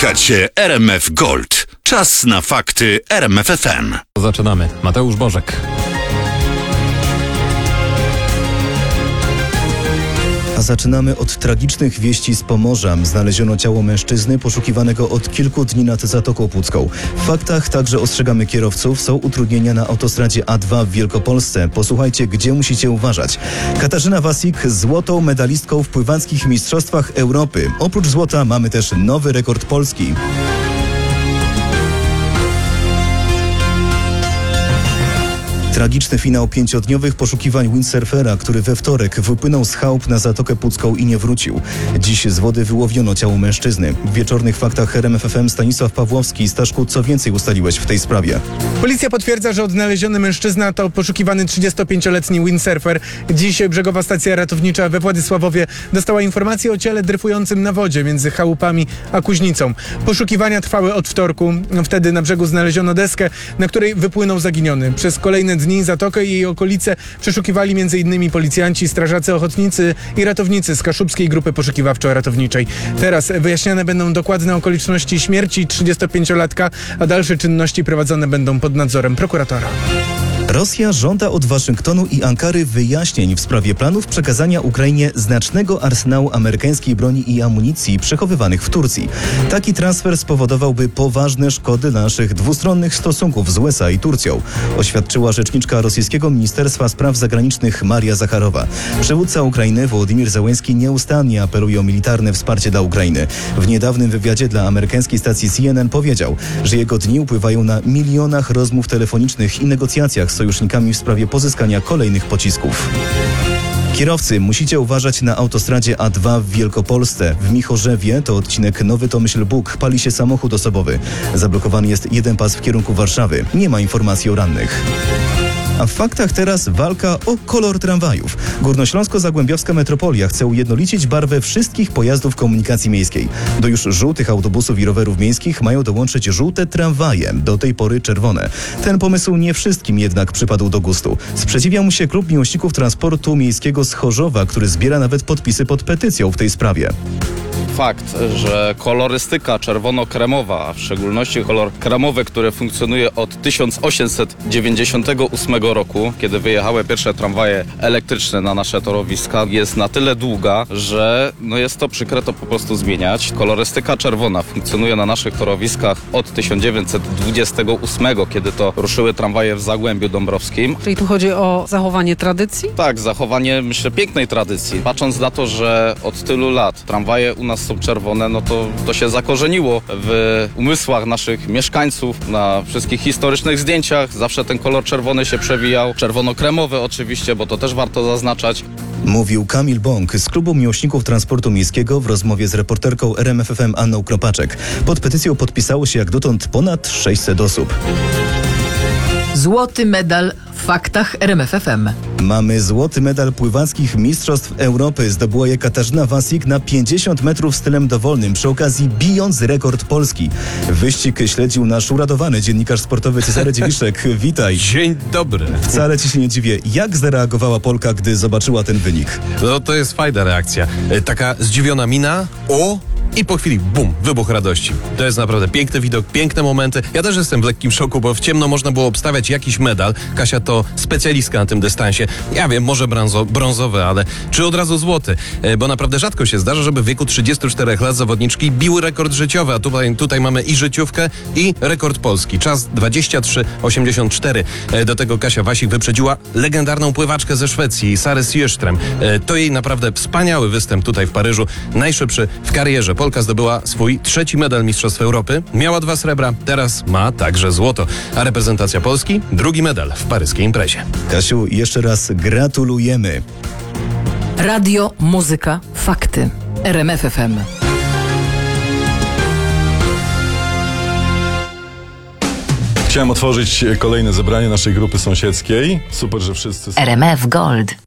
Słuchacie RMF Gold. Czas na fakty RMF FM. Zaczynamy. Mateusz Bożek. A zaczynamy od tragicznych wieści z Pomorza. Znaleziono ciało mężczyzny poszukiwanego od kilku dni nad Zatoką Pucką. W faktach także ostrzegamy kierowców. Są utrudnienia na autostradzie A2 w Wielkopolsce. Posłuchajcie, gdzie musicie uważać. Katarzyna Wasik złotą medalistką w pływackich mistrzostwach Europy. Oprócz złota mamy też nowy rekord Polski. Tragiczny finał 5-dniowych poszukiwań windsurfera, który we wtorek wypłynął z chałup na Zatokę Pucką i nie wrócił. Dziś z wody wyłowiono ciało mężczyzny. W wieczornych faktach RMF FM Stanisław Pawłowski. Staszku, co więcej ustaliłeś w tej sprawie? Policja potwierdza, że odnaleziony mężczyzna to poszukiwany 35-letni windsurfer. Dziś brzegowa stacja ratownicza we Władysławowie dostała informację o ciele dryfującym na wodzie między chałupami a Kuźnicą. Poszukiwania trwały od wtorku. Wtedy na brzegu znaleziono deskę, na której wypłynął zaginiony. Przez kolejne dni Zatokę i jej okolice przeszukiwali m.in. policjanci, strażacy ochotnicy i ratownicy z Kaszubskiej Grupy Poszukiwawczo-Ratowniczej. Teraz wyjaśniane będą dokładne okoliczności śmierci 35-latka, a dalsze czynności prowadzone będą pod nadzorem prokuratora. Rosja żąda od Waszyngtonu i Ankary wyjaśnień w sprawie planów przekazania Ukrainie znacznego arsenału amerykańskiej broni i amunicji przechowywanych w Turcji. Taki transfer spowodowałby poważne szkody dla naszych dwustronnych stosunków z USA i Turcją, oświadczyła rzeczniczka rosyjskiego Ministerstwa Spraw Zagranicznych Maria Zacharowa. Przywódca Ukrainy Wołodymyr Zełenski nieustannie apeluje o militarne wsparcie dla Ukrainy. W niedawnym wywiadzie dla amerykańskiej stacji CNN powiedział, że jego dni upływają na milionach rozmów telefonicznych i negocjacjach z sojusznikami w sprawie pozyskania kolejnych pocisków. Kierowcy, musicie uważać na autostradzie A2 w Wielkopolsce. W Michorzewie, to odcinek Nowy Tomyśl-Bug, pali się samochód osobowy. Zablokowany jest jeden pas w kierunku Warszawy. Nie ma informacji o rannych. A w faktach teraz walka o kolor tramwajów. Górnośląsko-Zagłębiowska Metropolia chce ujednolicić barwę wszystkich pojazdów komunikacji miejskiej. Do już żółtych autobusów i rowerów miejskich mają dołączyć żółte tramwaje, do tej pory czerwone. Ten pomysł nie wszystkim jednak przypadł do gustu. Sprzeciwia mu się klub miłośników transportu miejskiego z Chorzowa, który zbiera nawet podpisy pod petycją w tej sprawie. Fakt, że kolorystyka czerwono-kremowa, a w szczególności kolor kremowy, który funkcjonuje od 1898 roku, kiedy wyjechały pierwsze tramwaje elektryczne na nasze torowiska, jest na tyle długa, że jest to przykre to po prostu zmieniać. Kolorystyka czerwona funkcjonuje na naszych torowiskach od 1928, kiedy to ruszyły tramwaje w Zagłębiu Dąbrowskim. Czyli tu chodzi o zachowanie tradycji? Tak, zachowanie, myślę, pięknej tradycji. Patrząc na to, że od tylu lat tramwaje u nas są czerwone, to się zakorzeniło w umysłach naszych mieszkańców. Na wszystkich historycznych zdjęciach zawsze ten kolor czerwony się przewijał. Czerwono-kremowy oczywiście, bo to też warto zaznaczać. Mówił Kamil Bąk z klubu miłośników transportu miejskiego w rozmowie z reporterką RMF FM Anną Kropaczek. Pod petycją podpisało się jak dotąd ponad 600 osób. Złoty medal w faktach RMF FM. Mamy złoty medal pływackich mistrzostw Europy. Zdobyła je Katarzyna Wasik na 50 metrów stylem dowolnym, przy okazji bijąc rekord Polski. Wyścig śledził nasz uradowany dziennikarz sportowy Cezary Dziewiszek. Witaj. Dzień dobry. Wcale ci się nie dziwię. Jak zareagowała Polka, gdy zobaczyła ten wynik? No to jest fajna reakcja. Taka zdziwiona mina. I po chwili, bum, wybuch radości. To jest naprawdę piękny widok, piękne momenty. Ja też jestem w lekkim szoku, bo w ciemno można było obstawiać jakiś medal. Kasia to specjalistka na tym dystansie. Ja wiem, może brązowy, ale czy od razu złoty? Bo naprawdę rzadko się zdarza, żeby w wieku 34 lat zawodniczki biły rekord życiowy, a tutaj mamy i życiówkę, i rekord polski. Czas 23:84. Do tego Kasia Wasik wyprzedziła legendarną pływaczkę ze Szwecji, Sarę Sjöström. To jej naprawdę wspaniały występ tutaj w Paryżu. Najszybszy w karierze. Polka zdobyła swój 3. medal Mistrzostw Europy. Miała 2 srebra, teraz ma także złoto. A reprezentacja Polski 2. medal w paryskiej imprezie. Kasiu, jeszcze raz gratulujemy. Radio, muzyka, fakty. RMF FM. Chciałem otworzyć kolejne zebranie naszej grupy sąsiedzkiej. Super, że wszyscy są. RMF Gold.